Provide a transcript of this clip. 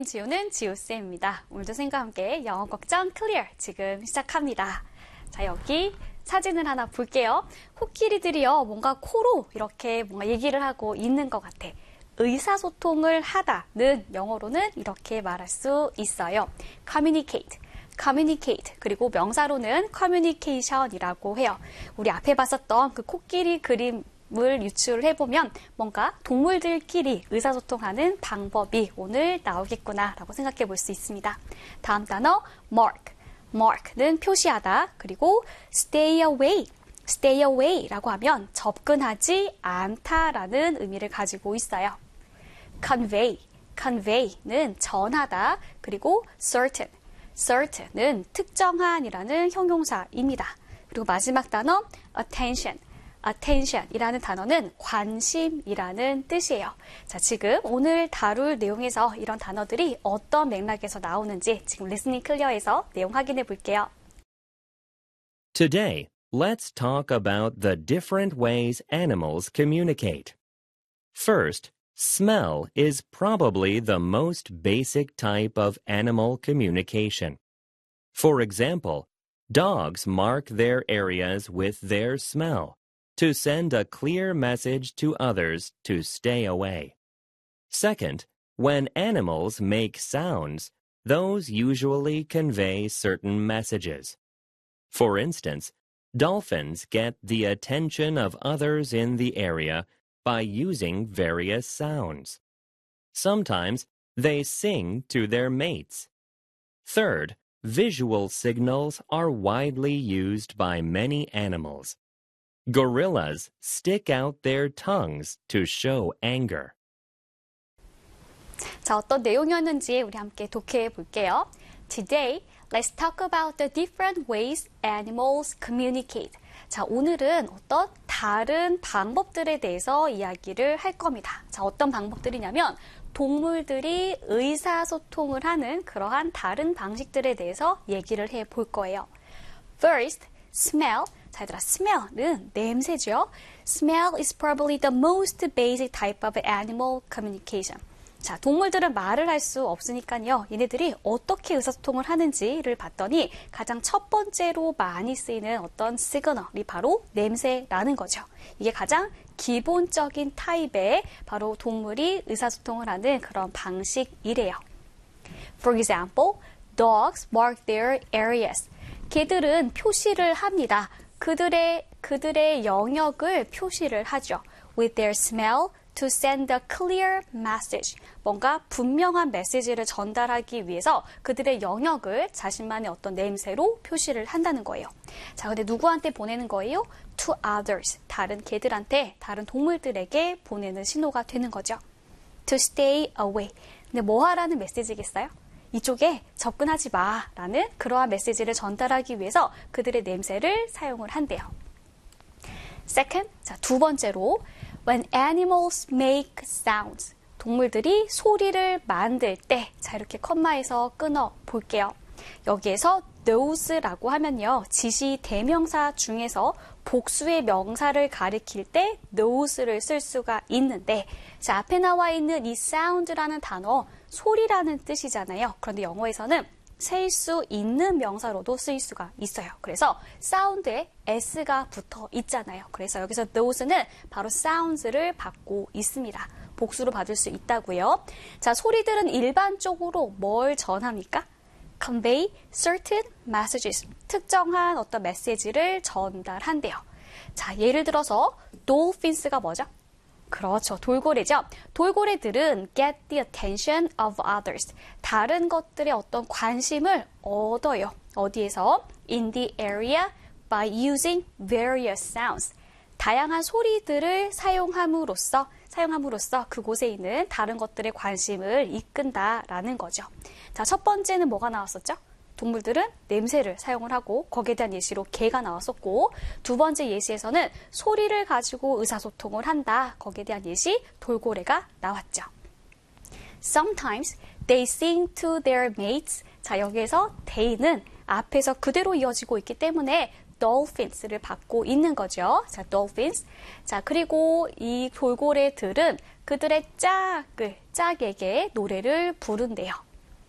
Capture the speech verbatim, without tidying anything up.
지우는 지우쌤입니다. 오늘도 쌤과 함께 영어 걱정 클리어 지금 시작합니다. 자, 여기 사진을 하나 볼게요. 코끼리들이요, 뭔가 코로 이렇게 뭔가 얘기를 하고 있는 것 같아. 의사소통을 하다는 영어로는 이렇게 말할 수 있어요. communicate, communicate. 그리고 명사로는 communication이라고 해요. 우리 앞에 봤었던 그 코끼리 그림 을 유추를 해보면 뭔가 동물들끼리 의사소통하는 방법이 오늘 나오겠구나 라고 생각해 볼 수 있습니다. 다음 단어 mark, mark는 표시하다. 그리고 stay away, stay away 라고 하면 접근하지 않다라는 의미를 가지고 있어요. convey, convey는 전하다. 그리고 certain, certain은 특정한이라는 형용사입니다. 그리고 마지막 단어 attention, attention이라는 단어는 관심이라는 뜻이에요. 자, 지금 오늘 다룰 내용에서 이런 단어들이 어떤 맥락에서 나오는지 지금 리스닝 클리어에서 내용 확인해 볼게요. Today, let's talk about the different ways animals communicate. First, smell is probably the most basic type of animal communication. For example, dogs mark their areas with their smell to send a clear message to others to stay away. Second, when animals make sounds, those usually convey certain messages. For instance, dolphins get the attention of others in the area by using various sounds. Sometimes they sing to their mates. Third, visual signals are widely used by many animals. Gorillas stick out their tongues to show anger. 자, 어떤 내용이었는지 우리 함께 독해해 볼게요. Today, let's talk about the different ways animals communicate. 자, 오늘은 어떤 다른 방법들에 대해서 이야기를 할 겁니다. 자, 어떤 방법들이냐면 동물들이 의사소통을 하는 그러한 다른 방식들에 대해서 얘기를 해 볼 거예요. First, smell. 자, 얘들아, smell은 냄새죠. Smell is probably the most basic type of animal communication. 자, 동물들은 말을 할 수 없으니까요. 얘네들이 어떻게 의사소통을 하는지를 봤더니 가장 첫 번째로 많이 쓰이는 어떤 시그널이 바로 냄새라는 거죠. 이게 가장 기본적인 타입의 바로 동물이 의사소통을 하는 그런 방식이래요. For example, dogs mark their areas. 개들은 표시를 합니다. 그들의, 그들의 영역을 표시를 하죠. With their smell to send a clear message. 뭔가 분명한 메시지를 전달하기 위해서 그들의 영역을 자신만의 어떤 냄새로 표시를 한다는 거예요. 자, 근데 누구한테 보내는 거예요? To others. 다른 개들한테, 다른 동물들에게 보내는 신호가 되는 거죠. To stay away. 근데 뭐 하라는 메시지겠어요? 이쪽에 접근하지 마라는 그러한 메시지를 전달하기 위해서 그들의 냄새를 사용을 한대요. Second, 자, 두 번째로 when animals make sounds. 동물들이 소리를 만들 때, 자, 이렇게 컴마에서 끊어 볼게요. 여기에서 those라고 하면요, 지시 대명사 중에서 복수의 명사를 가리킬 때 those를 쓸 수가 있는데, 자, 앞에 나와 있는 이 sound라는 단어, 소리라는 뜻이잖아요. 그런데 영어에서는 세일 수 있는 명사로도 쓰일 수가 있어요. 그래서 사운드에 s가 붙어 있잖아요. 그래서 여기서 those는 바로 sounds를 받고 있습니다. 복수로 받을 수 있다고요. 자, 소리들은 일반적으로 뭘 전합니까? convey certain messages. 특정한 어떤 메시지를 전달한대요. 자, 예를 들어서 dolphins가 뭐죠? 그렇죠. 돌고래죠. 돌고래들은 get the attention of others. 다른 것들의 어떤 관심을 얻어요. 어디에서? In the area by using various sounds. 다양한 소리들을 사용함으로써 사용함으로써 그곳에 있는 다른 것들의 관심을 이끈다라는 거죠. 자, 첫 번째는 뭐가 나왔었죠? 동물들은 냄새를 사용을 하고 거기에 대한 예시로 개가 나왔었고, 두 번째 예시에서는 소리를 가지고 의사소통을 한다. 거기에 대한 예시 돌고래가 나왔죠. Sometimes they sing to their mates. 자, 여기에서 they는 앞에서 그대로 이어지고 있기 때문에 dolphins를 받고 있는 거죠. 자, dolphins. 자, 그리고 이 돌고래들은 그들의 짝을, 짝에게 노래를 부른대요.